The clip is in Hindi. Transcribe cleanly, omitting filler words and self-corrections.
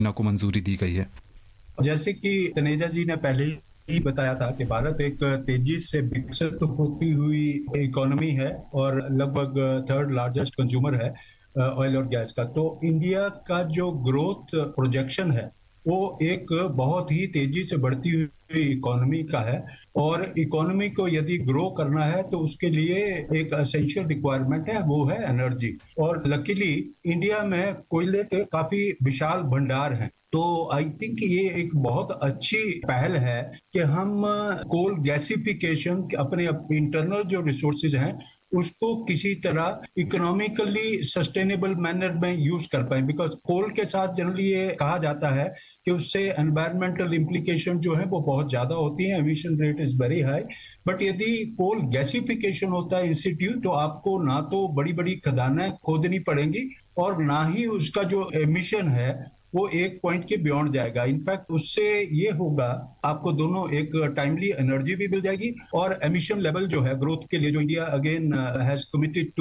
को मंजूरी दी गई है। जैसे कि तनेजा जी ने पहले ही बताया था कि भारत एक तेजी से विकसित होती हुई इकोनॉमी है और लगभग थर्ड लार्जेस्ट कंज्यूमर है ऑयल और गैस का। तो इंडिया का जो ग्रोथ प्रोजेक्शन है वो एक बहुत ही तेजी से बढ़ती हुई इकोनॉमी का है, और इकोनॉमी को यदि ग्रो करना है तो उसके लिए एक एसेंशियल रिक्वायरमेंट है, वो है एनर्जी। और लकीली इंडिया में कोयले के काफी विशाल भंडार हैं, तो आई थिंक ये एक बहुत अच्छी पहल है कि हम कोल गैसिफिकेशन अपने इंटरनल जो रिसोर्सेज हैं उसको किसी तरह इकोनॉमिकली सस्टेनेबल मैनर में यूज कर पाए, बिकॉज कोल के साथ जनरली ये कहा जाता है कि उससे एनवायरमेंटल इम्प्लीकेशन जो है वो बहुत ज्यादा होती है, emission rate is very high. But यदि कोल गैसिफिकेशन होता है इंस्टीट्यूट, तो आपको ना तो बड़ी बड़ी खदानें खोदनी पड़ेंगी और ना ही उसका जो एमिशन है वो एक पॉइंट के बियॉन्ड जाएगा। इनफैक्ट उससे ये होगा, आपको दोनों एक टाइमली एनर्जी भी मिल जाएगी और एमिशन लेवल जो है ग्रोथ के लिए जो इंडिया अगेन हैज कमिटेड